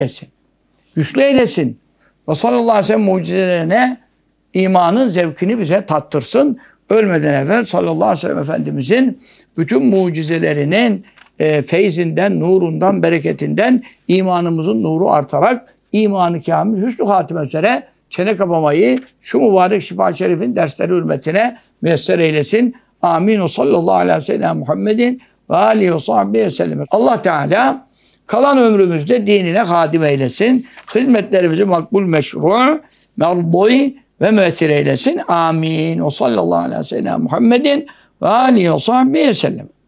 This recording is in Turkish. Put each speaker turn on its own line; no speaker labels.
eylesin. Güçlü eylesin. Ve sallallahu aleyhi ve sellem mucizelerine imanın zevkini bize tattırsın. Ölmeden evvel sallallahu aleyhi ve sellem Efendimizin bütün mucizelerinin feyzinden, nurundan, bereketinden imanımızın nuru artarak imanı kamil, hüsnü hatime üzere çene kapamayı şu mübarek şifa şerifin dersleri hürmetine müyesser eylesin. Amin. O sallallahu aleyhi ve sellem Muhammedin ve aleyhi ve sahbihi ve sellem. Allah Teala kalan ömrümüzde dinine hadim eylesin. Hizmetlerimizi makbul, meşru, merdoy ve müessir eylesin. Amin. O sallallahu aleyhi ve sellem Muhammedin ve aleyhi ve sahbihi ve sellem.